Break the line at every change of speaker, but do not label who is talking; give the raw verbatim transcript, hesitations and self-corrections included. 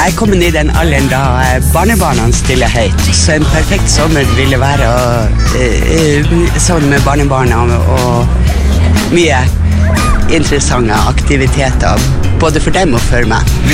Jeg er kommet i den alderen da barnebarna stiller høyt, så en perfekt sommer ville være uh, sånn med barnebarna og mye interessante aktiviteter, både for dem og for meg.
Vi